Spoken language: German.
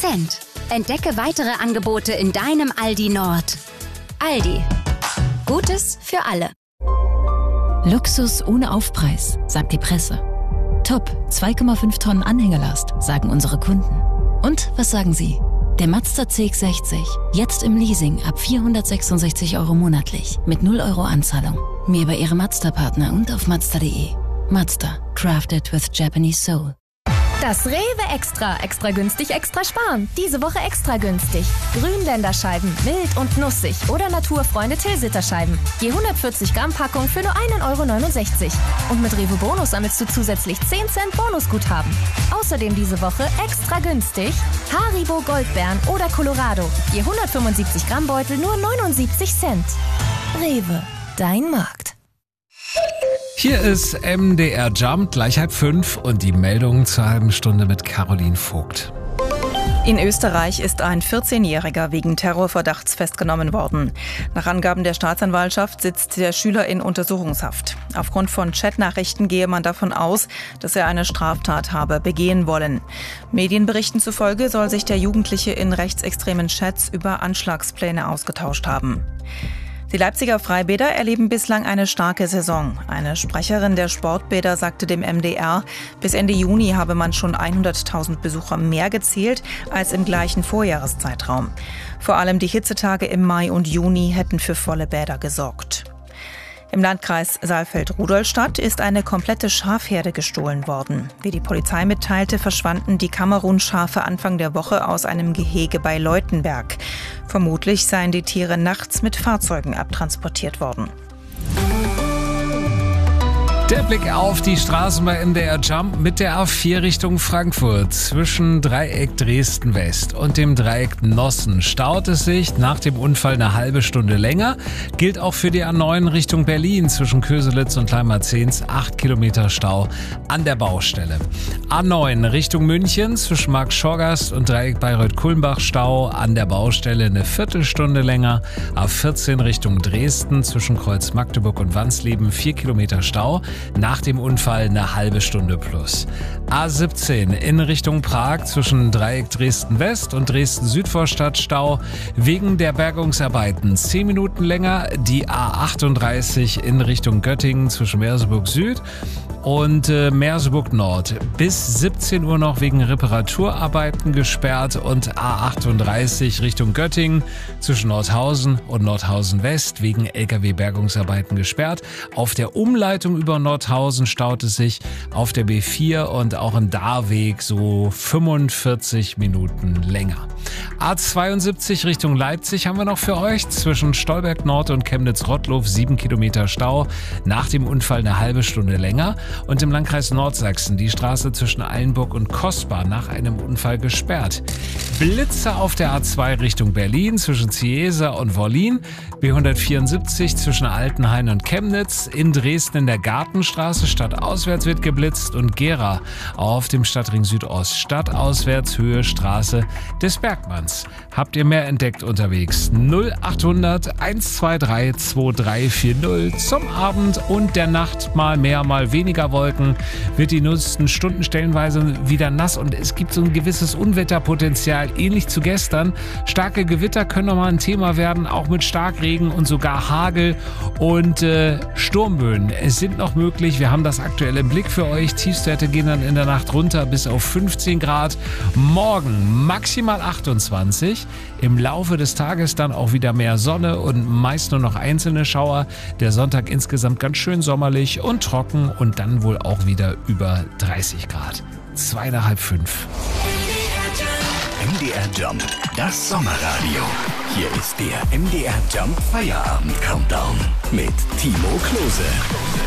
Cent. Entdecke weitere Angebote in deinem Aldi Nord. Aldi. Gutes für alle. Luxus ohne Aufpreis, sagt die Presse. Top, 2,5 Tonnen Anhängerlast, sagen unsere Kunden. Und was sagen Sie? Der Mazda CX-60, jetzt im Leasing ab 466 € monatlich, mit 0 € Anzahlung. Mehr bei Ihrem Mazda-Partner und auf Mazda.de. Mazda, crafted with Japanese soul. Das Rewe Extra. Extra günstig, extra sparen. Diese Woche extra günstig. Grünländerscheiben, mild und nussig. Oder Naturfreunde Tilsiter-Scheiben. Je 140 Gramm Packung für nur 1,69 €. Und mit Rewe Bonus sammelst du zusätzlich 10 Cent Bonusguthaben. Außerdem diese Woche extra günstig Haribo Goldbeeren oder Colorado. Je 175 Gramm Beutel nur 79 Cent. Rewe, dein Markt. Hier ist MDR Jump, gleich 4:30 und die Meldungen zur halben Stunde mit Caroline Vogt. In Österreich ist ein 14-Jähriger wegen Terrorverdachts festgenommen worden. Nach Angaben der Staatsanwaltschaft sitzt der Schüler in Untersuchungshaft. Aufgrund von Chatnachrichten gehe man davon aus, dass er eine Straftat habe begehen wollen. Medienberichten zufolge soll sich der Jugendliche in rechtsextremen Chats über Anschlagspläne ausgetauscht haben. Die Leipziger Freibäder erleben bislang eine starke Saison. Eine Sprecherin der Sportbäder sagte dem MDR, bis Ende Juni habe man schon 100.000 Besucher mehr gezählt als im gleichen Vorjahreszeitraum. Vor allem die Hitzetage im Mai und Juni hätten für volle Bäder gesorgt. Im Landkreis Saalfeld-Rudolstadt ist eine komplette Schafherde gestohlen worden. Wie die Polizei mitteilte, verschwanden die Kamerun-Schafe Anfang der Woche aus einem Gehege bei Leutenberg. Vermutlich seien die Tiere nachts mit Fahrzeugen abtransportiert worden. Der Blick auf die Straßen bei MDR Jump mit der A4 Richtung Frankfurt. Zwischen Dreieck Dresden-West und dem Dreieck Nossen staut es sich nach dem Unfall eine halbe Stunde länger. Gilt auch für die A9 Richtung Berlin zwischen Köselitz und Kleinmarzens 8 Kilometer Stau an der Baustelle. A9 Richtung München zwischen Markt-Schorgast und Dreieck Bayreuth-Kulmbach Stau an der Baustelle eine Viertelstunde länger. A14 Richtung Dresden zwischen Kreuz Magdeburg und Wansleben 4 Kilometer Stau. Nach dem Unfall eine halbe Stunde plus. A17 in Richtung Prag zwischen Dreieck Dresden-West und Dresden-Südvorstadt Stau. Wegen der Bergungsarbeiten 10 Minuten länger. Die A38 in Richtung Göttingen zwischen Merseburg Süd und Merseburg Nord. Bis 17 Uhr noch wegen Reparaturarbeiten gesperrt und A38 Richtung Göttingen zwischen Nordhausen und Nordhausen West wegen LKW-Bergungsarbeiten gesperrt. Auf der Umleitung über Nordhausen staut es sich, auf der B4 und auch im Darweg so 45 Minuten länger. A72 Richtung Leipzig haben wir noch für euch. Zwischen Stolberg Nord und Chemnitz-Rottlow 7 Kilometer Stau. Nach dem Unfall eine halbe Stunde länger. Und im Landkreis Nordsachsen die Straße zwischen Eilenburg und Kostbar nach einem Unfall gesperrt. Blitze auf der A2 Richtung Berlin zwischen Ciesa und Wollin. B174 zwischen Altenhain und Chemnitz. In Dresden in der Gartenstraße stadtauswärts wird geblitzt. Und Gera auf dem Stadtring Südost stadtauswärts Höhe Straße des Bergmanns. Habt ihr mehr entdeckt unterwegs? 0800 123 2340. Zum Abend und der Nacht mal mehr, mal weniger Wolken. Wird die nächsten Stunden stellenweise wieder nass und es gibt so ein gewisses Unwetterpotenzial, ähnlich zu gestern. Starke Gewitter können nochmal ein Thema werden, auch mit Starkregen und sogar Hagel und Sturmböen. Es sind noch möglich. Wir haben das aktuell im Blick für euch. Tiefstwerte gehen dann in der Nacht runter bis auf 15 Grad. Morgen maximal 28. Im Laufe des Tages dann auch wieder mehr Sonne und meist nur noch einzelne Schauer. Der Sonntag insgesamt ganz schön sommerlich und trocken und dann wohl auch wieder über 30 Grad. 4:30. MDR Jump, das Sommerradio. Hier ist der MDR Jump Feierabend Countdown mit Timo Klose.